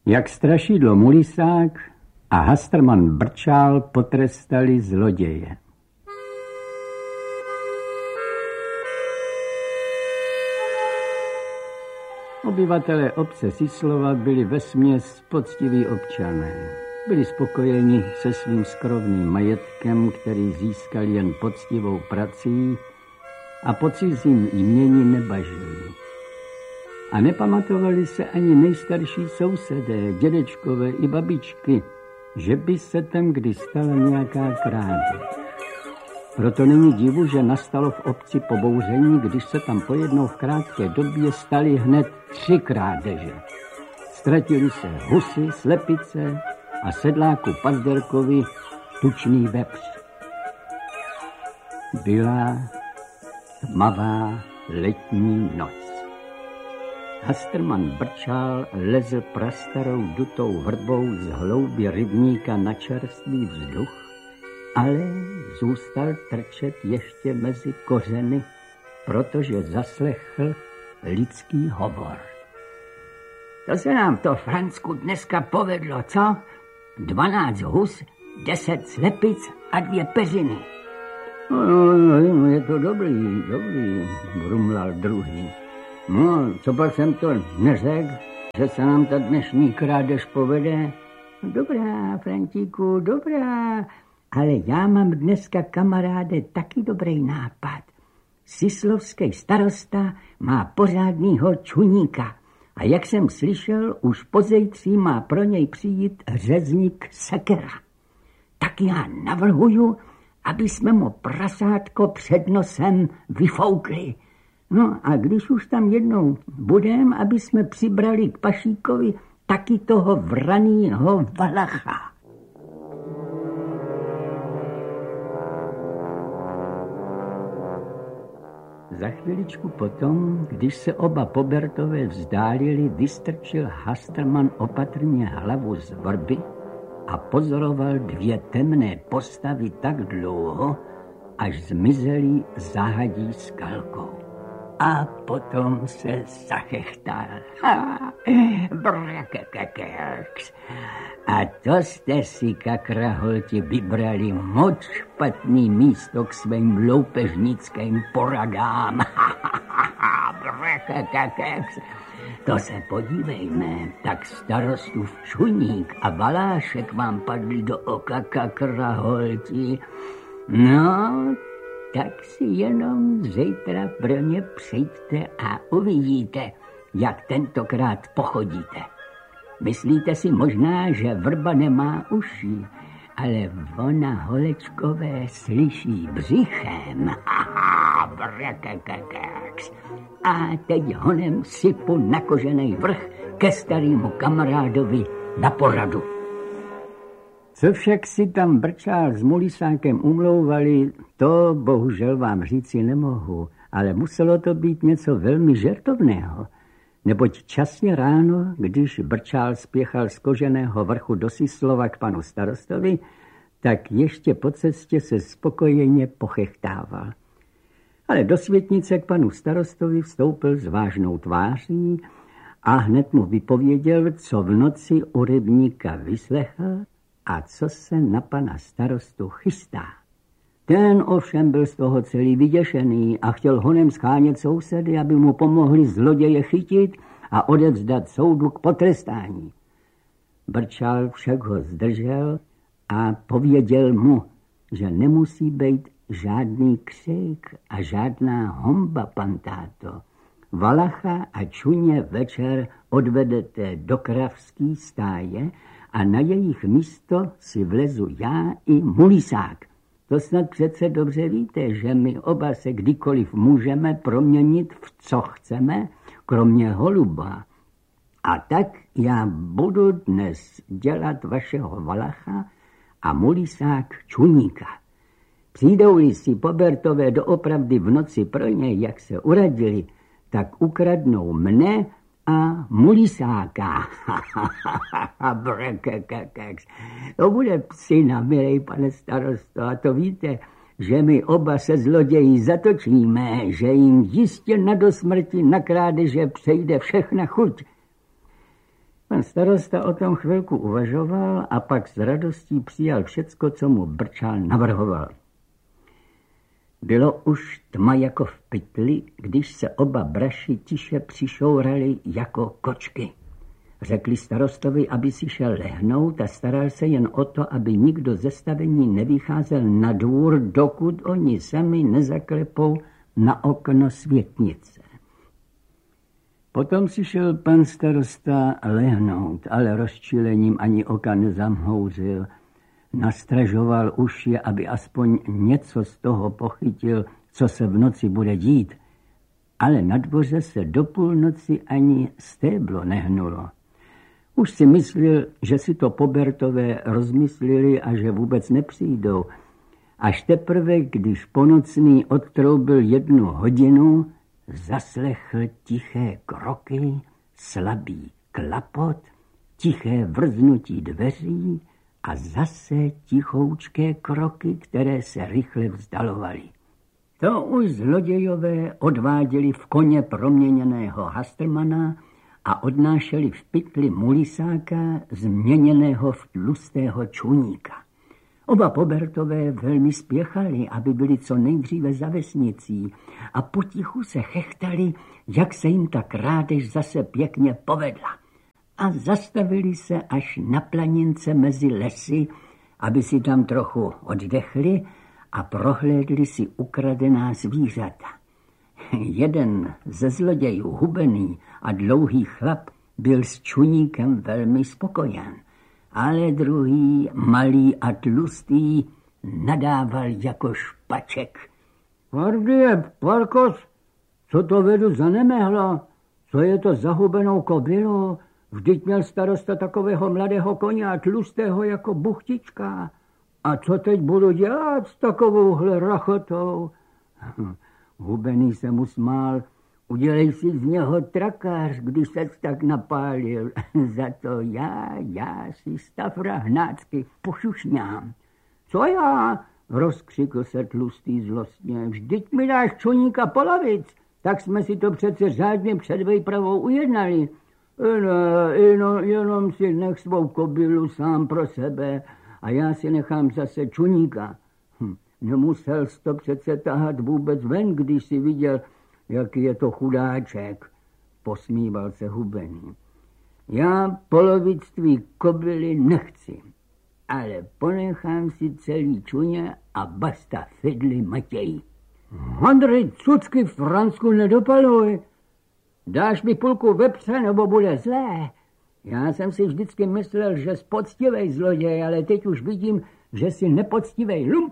Jak strašidlo Mulisák a Hastrman Brčál potrestali zloděje. Obyvatelé obce Syslova byli vesměs poctiví občané. Byli spokojeni se svým skromným majetkem, který získali jen poctivou prací a po cizím jmění nebažili. A nepamatovali se ani nejstarší sousedé, dědečkové i babičky, že by se tam kdy stala nějaká krádež. Proto není divu, že nastalo v obci pobouření, když se tam pojednou v krátké době staly hned 3 krádeže. Ztratili se husy, slepice a sedláku Pazderkovi tučný vepř. Byla tmavá letní noc. Hastrman Brčál lezl prastarou dutou vrbou z hloubi rybníka na čerstvý vzduch, ale zůstal trčet ještě mezi kořeny, protože zaslechl lidský hovor. To se nám to, Francku, dneska povedlo, co? 12 hus, 10 slepic a 2 peřiny. No, je to dobrý, brumlal druhý. No, co pak jsem to neřekl, že se nám ta dnešní krádež povede? Dobrá, Frantíku, dobrá, ale já mám dneska, kamaráde, taky dobrý nápad. Syslovský starosta má pořádnýho čuníka a jak jsem slyšel, už pozejtří má pro něj přijít řezník Sekera. Tak já navrhuju, aby jsme mu prasátko před nosem vyfoukli. No a když už tam jednou budem, aby jsme přibrali k Pašíkovi taky toho vranýho Valacha. Za chviličku potom, když se oba Pobertové vzdálili, vystrčil Hastrman opatrně hlavu z vrby a pozoroval 2 temné postavy tak dlouho, až zmizely zahadí skalkou. A potom se zachechtal. A to jste si, kakraholti, vybrali moc špatný místo k svým loupežnickým poradám. To se podívejme, tak starostův Čuník a Valášek vám padli do oka, kakraholti. No, tak si jenom zítra pro ně přijďte a uvidíte, jak tentokrát pochodíte. Myslíte si možná, že vrba nemá uši, ale ona, holečkové, slyší břichem. A teď honem sypu na koženej vrch ke starému kamarádovi na poradu. Co však si tam Brčál s Mulisákem umlouvali, to bohužel vám říci nemohu, ale muselo to být něco velmi žertovného. Neboť časně ráno, když Brčál spěchal z koženého vrchu do Syslova k panu starostovi, tak ještě po cestě se spokojeně pochechtával. Ale do světnice k panu starostovi vstoupil s vážnou tváří a hned mu vypověděl, co v noci u rybníka vyslechl a co se na pana starostu chystá. Ten ovšem byl z toho celý vyděšený a chtěl honem schánět sousedy, aby mu pomohli zloděje chytit a odevzdat soudu k potrestání. Brčál však ho zdržel a pověděl mu, že nemusí být žádný křik a žádná homba, pan táto. Valacha a Čuně večer odvedete do kravský stáje a na jejich místo si vlezu já i Mulisák. To snad přece dobře víte, že my oba se kdykoliv můžeme proměnit v co chceme, kromě holuba. A tak já budu dnes dělat vašeho Valacha a Mulisák Čuníka. Přijdou-li si Pobertové doopravdy v noci pro něj, jak se uradili, tak ukradnou mne a Mulisáka. To bude psina, milej pane starosto, a to víte, že my oba se zloději zatočíme, že jim jistě na dosmrti na krádeže přejde všechna chuť. Pan starosta o tom chvilku uvažoval a pak s radostí přijal všecko, co mu Brčál navrhoval. Bylo už tma jako v pytli, když se oba braši tiše přišourali jako kočky. Řekli starostovi, aby si šel lehnout a staral se jen o to, aby nikdo ze stavení nevycházel na dvůr, dokud oni sami nezaklepou na okno světnice. Potom si šel pan starosta lehnout, ale rozčilením ani oka nezamhouřil. Nastražoval uši, aby aspoň něco z toho pochytil, co se v noci bude dít. Ale na dvoře se do půlnoci ani stéblo nehnulo. Už si myslel, že si to Pobertové rozmyslili a že vůbec nepřijdou. Až teprve, když ponocný odtroubil 1 hodinu, zaslechl tiché kroky, slabý klapot, tiché vrznutí dveří a zase tichoučké kroky, které se rychle vzdalovaly. To už zlodějové odváděli v koně proměněného Hastrmana a odnášeli v pytli Mulisáka, změněného v tlustého čuníka. Oba Pobertové velmi spěchali, aby byli co nejdříve za vesnicí a potichu se chechtali, jak se jim ta krádež zase pěkně povedla. A zastavili se až na planince mezi lesy, aby si tam trochu oddechli a prohlédli si ukradená zvířata. Jeden ze zlodějů, hubený a dlouhý chlap, byl s čuníkem velmi spokojen, ale druhý, malý a tlustý, nadával jako špaček. Pardie, Parkos, co to vedu za nemehlo? Co je to za hubenou kobylu? Vždyť měl starosta takového mladého koně a tlustého jako buchtička. A co teď budu dělat s takovouhle rachotou? Hubený se mu smál. Udělej si z něho trakář, když se tak napálil. Za to já si stafra hnácky pošušňám. Co já? Rozkřikl se tlustý zlostně. Vždyť mi dáš čuníka polovic, tak jsme si to přece řádně před vejpravou ujednali. Jenom si nech svou kobylu sám pro sebe a já si nechám zase čuníka. Nemusel jsi to přece tahat vůbec ven, když si viděl, jaký je to chudáček, posmíval se hubený. Já polovic tvý kobyly nechci, ale ponechám si celý čuně a basta fidly Matěj. Handry, cucky Fransku nedopaluj. Dáš mi půlku vepře, nebo bude zlé? Já jsem si vždycky myslel, že jsi poctivej zloděj, ale teď už vidím, že jsi nepoctivej lump.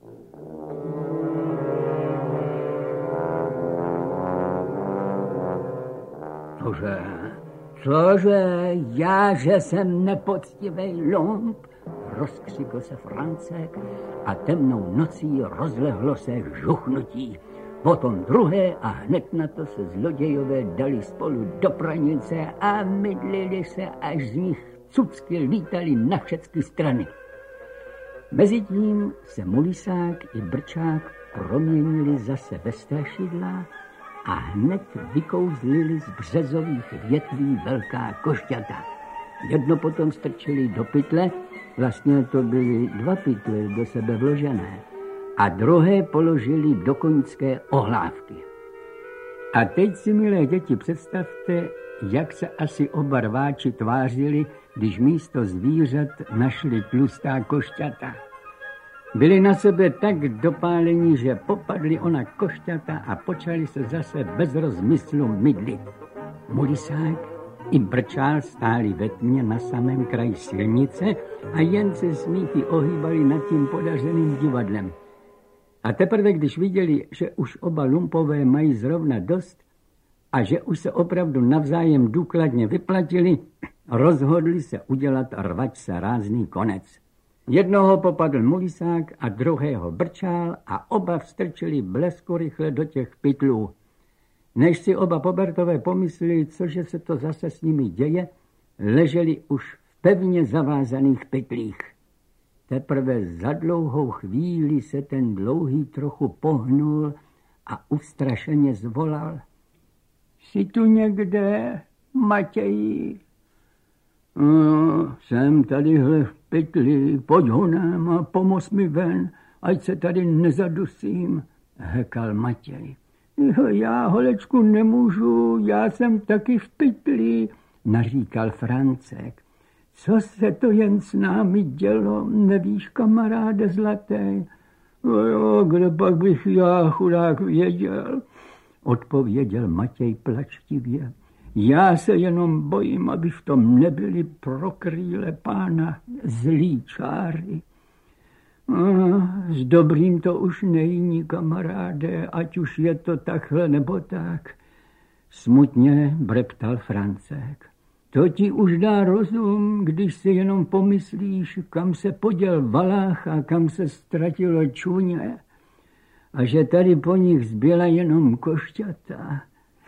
Cože, já, že jsem nepoctivej lump? Rozkřikl se Francek a temnou nocí rozlehlo se žuchnutí. Potom druhé a hned na to se zlodějové dali spolu do pranice a mydlili se, až z nich cucky lítali na všechny strany. Mezitím se Mulisák i Brčák proměnili zase ve strašidla a hned vykouzlili z březových větví velká košťata. Jedno potom strčili do pytle, vlastně to byly 2 pytle do sebe vložené, a druhé položili do koňské ohlávky. A teď si, milé děti, představte, jak se asi oba rváči tvářili, když místo zvířat našli tlustá košťata. Byli na sebe tak dopálení, že popadli ona košťata a počali se zase bez rozmyslu mydlit. Mulisák i Brčál stáli ve tmě na samém kraji silnice a jen se smíchy ohýbali nad tím podařeným divadlem. A teprve, když viděli, že už oba lumpové mají zrovna dost a že už se opravdu navzájem důkladně vyplatili, rozhodli se udělat rvačce rázný konec. Jednoho popadl Mulisák a druhého Brčál a oba vstrčili blesku rychle do těch pytlů. Než si oba Pobertové pomysleli, cože se to zase s nimi děje, leželi už v pevně zavázaných pytlích. Teprve za dlouhou chvíli se ten dlouhý trochu pohnul a ustrašeně zvolal. Jsi tu někde, Matěji? No, jsem tadyhle v pytli, pojď honem a pomoz mi ven, ať se tady nezadusím, hekal Matěj. Já, holečku, nemůžu, já jsem taky v pytli, naříkal Francek. Co se to jen s námi dělo, nevíš, kamaráde zlatý? Jo, kde pak bych já, chudák, věděl, odpověděl Matěj plačtivě. Já se jenom bojím, aby v tom nebyli pro krýle pána zlý čáry. S dobrým to už není, kamaráde, ať už je to takhle nebo tak. Smutně breptal Francek. To ti už dá rozum, když si jenom pomyslíš, kam se poděl Valách a kam se ztratilo čuně. A že tady po nich zbyla jenom košťata.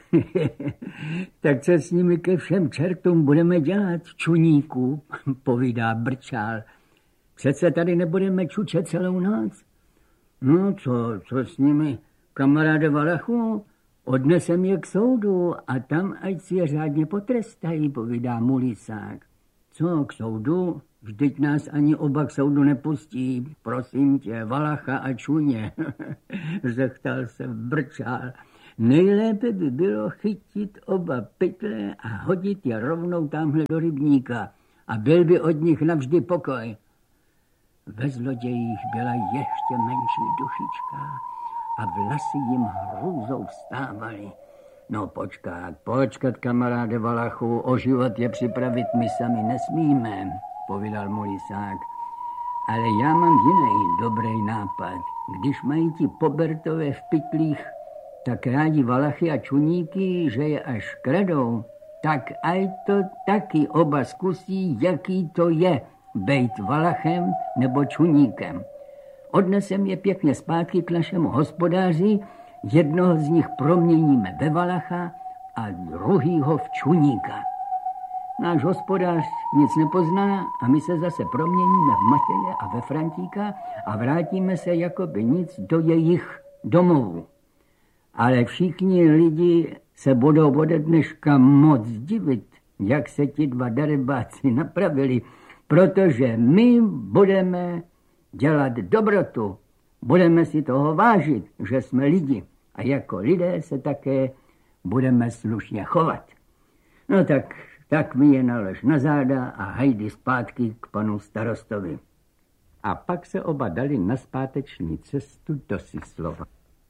Tak co s nimi ke všem čertům budeme dělat, čuníku, povídá Brčál. Přece tady nebudeme čučet celou noc. No co s nimi, kamaráde Valachu? Odnesem je k soudu a tam ať si je řádně potrestají, povídá Mulisák. Co k soudu? Vždyť nás ani oba k soudu nepustí. Prosím tě, Valacha a čuně, zechtal se Brčál. Nejlépe by bylo chytit oba pytle a hodit je rovnou tamhle do rybníka a byl by od nich navždy pokoj. Ve zlodějích byla ještě menší dušička a vlasy jim hrůzou vstávaly. No počkat, kamaráde Valachu, o život je připravit my sami nesmíme, povídal Mulisák. Ale já mám jiný dobrý nápad. Když mají ti pobertové v pytlích tak rádi Valachy a čuníky, že je až kradou, tak aj to taky oba zkusí, jaký to je bejt Valachem nebo čuníkem. Odnesem je pěkně zpátky k našemu hospodáři, jednoho z nich proměníme ve Valacha a druhýho v čuníka. Náš hospodář nic nepozná a my se zase proměníme v Matěje a ve Frantíka a vrátíme se jako by nic do jejich domovů. Ale všichni lidi se budou ode dneška moc divit, jak se ti dva darebáci napravili, protože my budeme dělat dobrotu, budeme si toho vážit, že jsme lidi a jako lidé se také budeme slušně chovat. No tak mi je nalož na záda a hajdi zpátky k panu starostovi. A pak se oba dali na zpáteční cestu do Syslova.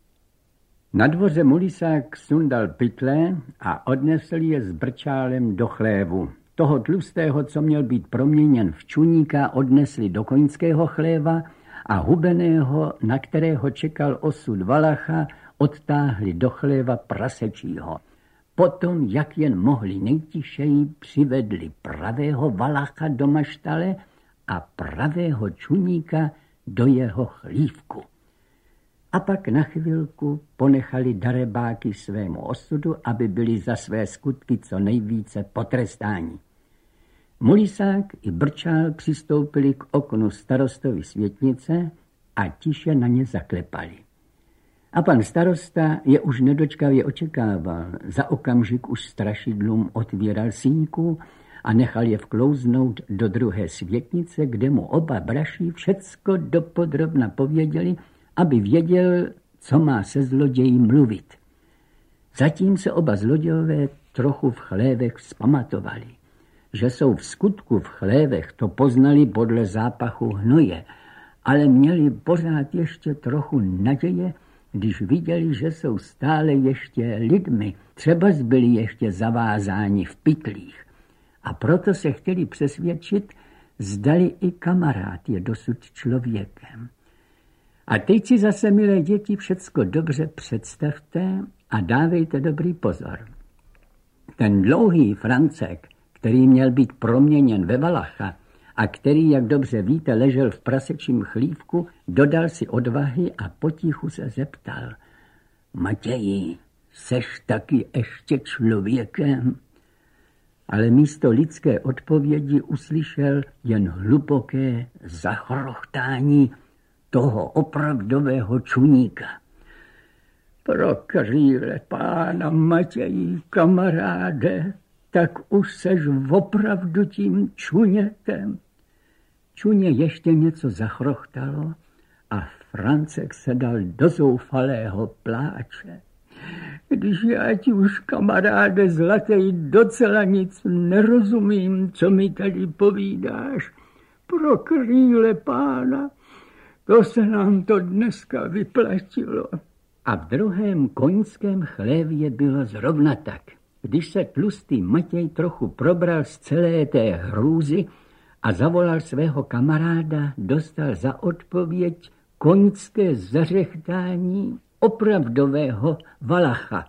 Na dvoře Mulisák sundal pytle a odnesl je s Brčálem do chlévu. Toho tlustého, co měl být proměněn v čuníka, odnesli do koňského chléva a hubeného, na kterého čekal osud Valacha, odtáhli do chléva prasečího. Potom, jak jen mohli nejtišeji, přivedli pravého Valacha do maštale a pravého čuníka do jeho chlívku. A pak na chvilku ponechali darebáky svému osudu, aby byli za své skutky co nejvíce potrestáni. Mulisák i Brčál přistoupili k oknu starostovi světnice a tiše na ně zaklepali. A pan starosta je už nedočkavě očekával. Za okamžik už strašidlům otvíral sýňku a nechal je vklouznout do druhé světnice, kde mu oba braši všecko dopodrobna pověděli, aby věděl, co má se zloději mluvit. Zatím se oba zlodějové trochu v chlévech vzpamatovali. Že jsou v skutku v chlévech, to poznali podle zápachu hnoje, ale měli pořád ještě trochu naděje, když viděli, že jsou stále ještě lidmi, třeba byli ještě zavázáni v pytlích. A proto se chtěli přesvědčit, zdali i kamarád je dosud člověkem. A teď si zase, milé děti, všecko dobře představte a dávejte dobrý pozor. Ten dlouhý Francek, který měl být proměněn ve Valacha a který, jak dobře víte, ležel v prasečím chlívku, dodal si odvahy a potichu se zeptal. Matěji, seš taky ještě člověkem? Ale místo lidské odpovědi uslyšel jen hluboké zachrochtání toho opravdového čuníka. Pro krýle pána Matěji, kamaráde, tak už seš opravdu tím čunětem. Čuně ještě něco zachrochtalo a Francek se dal do zoufalého pláče. Když já ti už, kamaráde zlatej, docela nic nerozumím, co mi tady povídáš. Pro krýle pána, to se nám to dneska vyplatilo. A v druhém koňském chlévě bylo zrovna tak. Když se tlustý Matěj trochu probral z celé té hrůzy a zavolal svého kamaráda, dostal za odpověď koňské zařechtání opravdového Valacha.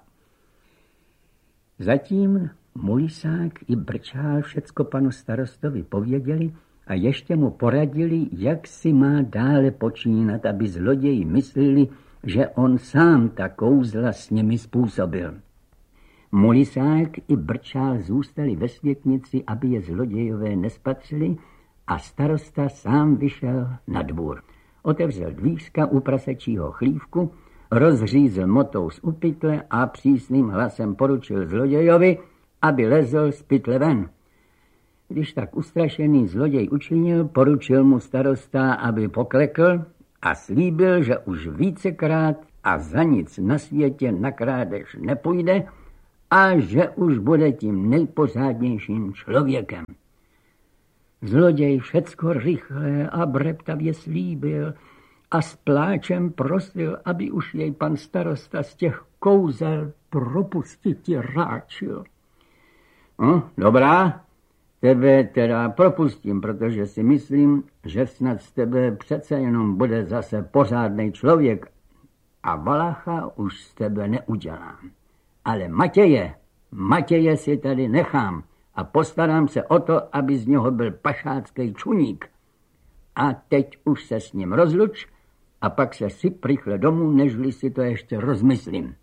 Zatím Mulisák i Brčál všecko panu starostovi pověděli a ještě mu poradili, jak si má dále počínat, aby zloději mysleli, že on sám ta kouzla s nimi způsobil. Mulisák i Brčál zůstali ve světnici, aby je zlodějové nespatřili, a starosta sám vyšel na dvůr. Otevřel dvířka u prasečího chlívku, rozřízl motou z pytle a přísným hlasem poručil zlodějovi, aby lezl z pytle ven. Když tak ustrašený zloděj učinil, poručil mu starosta, aby poklekl a slíbil, že už vícekrát a za nic na světě na krádež nepůjde a že už bude tím nejpořádnějším člověkem. Zloděj všecko rychle a breptavě slíbil a s pláčem prosil, aby už jej pan starosta z těch kouzel propustiti ráčil. Dobrá, tebe teda propustím, protože si myslím, že snad z tebe přece jenom bude zase pořádnej člověk a Valacha už z tebe neudělám. Ale Matěje si tady nechám a postarám se o to, aby z něho byl pašácký čuník. A teď už se s ním rozluč a pak se syp rychle domů, nežli si to ještě rozmyslím.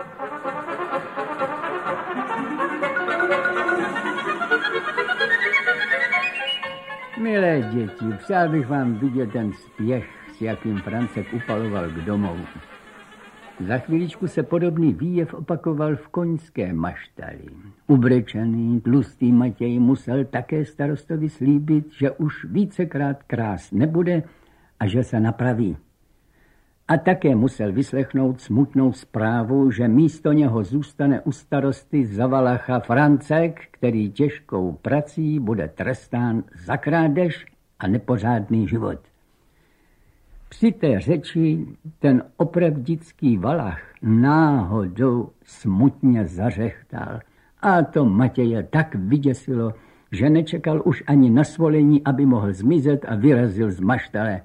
Milé děti, přál bych vám vidět ten spěch, s jakým Francek upaloval k domovu. Za chvíličku se podobný výjev opakoval v koňské maštali. Ubrečený, tlustý Matěj musel také starostovi slíbit, že už vícekrát krás nebude a že se napraví. A také musel vyslechnout smutnou zprávu, že místo něho zůstane u starosty za Valacha Francek, který těžkou prací bude trestán za krádež a nepořádný život. Při té řeči ten opravdický Valach náhodou smutně zařechtal. A to Matěje tak vyděsilo, že nečekal už ani na svolení, aby mohl zmizet, a vyrazil z maštale.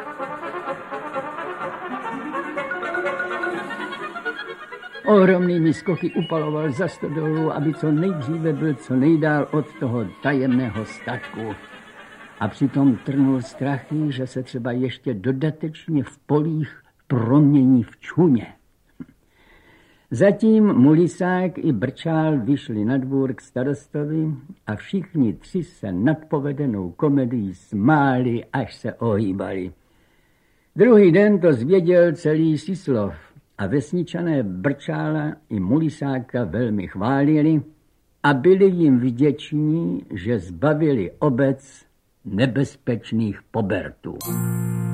Ohromnými skoky upaloval za stodolu, aby co nejdříve byl co nejdál od toho tajemného statku. A přitom trnul strachy, že se třeba ještě dodatečně v polích promění v čuně. Zatím Mulisák i Brčál vyšli na dvůr k starostovi a všichni tři se nad povedenou komedií smáli, až se ohýbali. Druhý den to zvěděl celý Sislov a vesničané Brčála i Mulisáka velmi chválili a byli jim vděční, že zbavili obec nebezpečných pobertů.